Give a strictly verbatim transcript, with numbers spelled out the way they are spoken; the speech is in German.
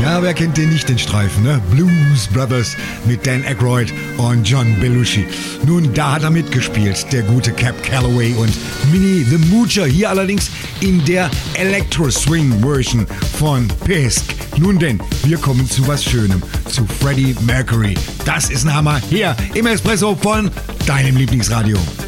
Ja, wer kennt den nicht, den Streifen, ne? Blues Brothers mit Dan Aykroyd und John Belushi. Nun, da hat er mitgespielt, der gute Cab Calloway und Minnie the Moocher. Hier allerdings in der Electro-Swing-Version von Pisk. Nun denn, wir kommen zu was Schönem, zu Freddie Mercury. Das ist ein Hammer hier im Espresso von deinem Lieblingsradio.